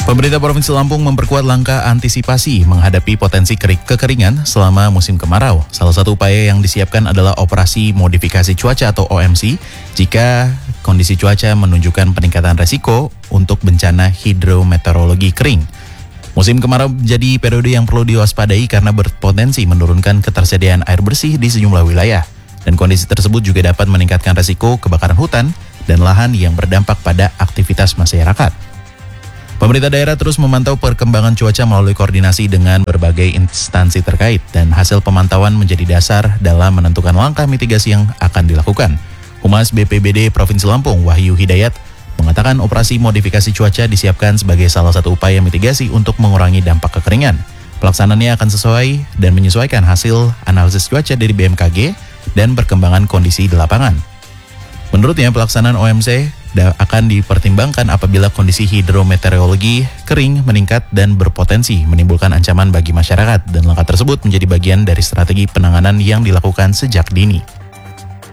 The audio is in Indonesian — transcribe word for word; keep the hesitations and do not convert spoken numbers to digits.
Pemerintah Provinsi Lampung memperkuat langkah antisipasi menghadapi potensi keri- kekeringan selama musim kemarau. Salah satu upaya yang disiapkan adalah operasi modifikasi cuaca atau O M C jika kondisi cuaca menunjukkan peningkatan resiko untuk bencana hidrometeorologi kering. Musim kemarau menjadi periode yang perlu diwaspadai karena berpotensi menurunkan ketersediaan air bersih di sejumlah wilayah. Dan kondisi tersebut juga dapat meningkatkan resiko kebakaran hutan dan lahan yang berdampak pada aktivitas masyarakat. Pemerintah daerah terus memantau perkembangan cuaca melalui koordinasi dengan berbagai instansi terkait dan hasil pemantauan menjadi dasar dalam menentukan langkah mitigasi yang akan dilakukan. Humas B P B D Provinsi Lampung, Wahyu Hidayat, mengatakan operasi modifikasi cuaca disiapkan sebagai salah satu upaya mitigasi untuk mengurangi dampak kekeringan. Pelaksanaannya akan sesuai dan menyesuaikan hasil analisis cuaca dari B M K G dan perkembangan kondisi di lapangan. Menurutnya, pelaksanaan O M C akan dipertimbangkan apabila kondisi hidrometeorologi kering meningkat dan berpotensi menimbulkan ancaman bagi masyarakat, dan langkah tersebut menjadi bagian dari strategi penanganan yang dilakukan sejak dini.